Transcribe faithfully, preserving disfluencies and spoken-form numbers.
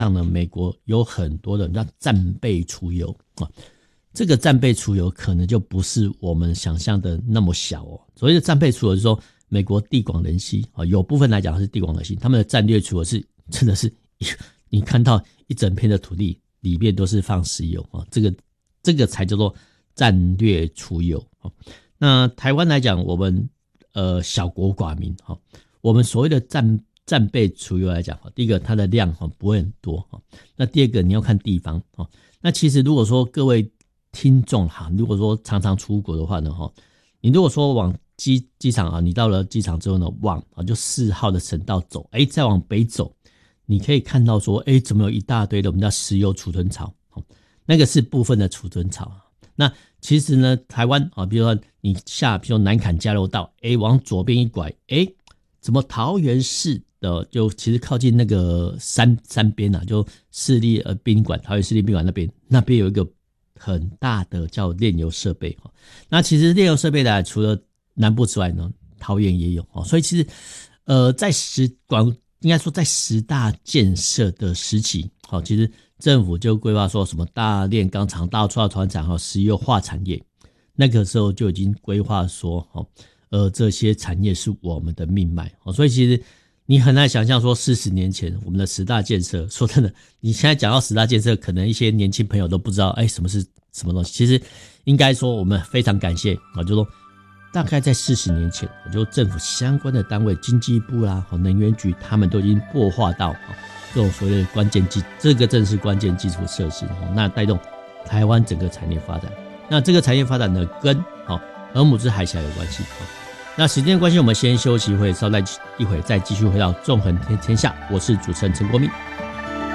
上呢，美国有很多的叫战备储油啊，这个战备储油可能就不是我们想象的那么小哦。所谓的战备储油就是说，美国地广人稀啊，有部分来讲是地广人稀，他们的战略储油是真的是，你看到一整片的土地里面都是放石油啊，这个这个才叫做战略储油啊。那台湾来讲，我们呃小国寡民哈，我们所谓的战战备储油来讲，第一个它的量不会很多，那第二个你要看地方。那其实如果说各位听众哈，如果说常常出国的话呢，你如果说往机机场啊，你到了机场之后呢，往就四号的省道走，哎，再往北走，你可以看到说，哎，怎么有一大堆的我们叫石油储存槽，那个是部分的储存槽。那其实呢，台湾啊，比如说你下，比如说南崁交流道，哎，往左边一拐，哎，怎么桃园市的就其实靠近那个山山边啊，就市立呃宾馆，桃园市立宾馆那边，那边有一个很大的叫炼油设备。那其实炼油设备呢，除了南部之外呢，桃园也有。所以其实呃，在十广应该说在十大建设的时期，其实政府就规划说什么大炼钢厂、大创团厂、石油化产业，那个时候就已经规划说，呃，这些产业是我们的命脉。所以其实你很难想象说四十年前我们的十大建设，说真的，你现在讲到十大建设，可能一些年轻朋友都不知道，哎，什么是什么东西。其实应该说我们非常感谢啊，就说大概在四十年前，就政府相关的单位，经济部啦、能源局，他们都已经擘划到这种所谓的关键基，这个正是关键基础设施，那带动台湾整个产业发展。那这个产业发展呢，跟荷姆兹海峡有关系。那时间关系，我们先休息一会，稍待一会再继续回到纵横天天下。我是主持人陈国民。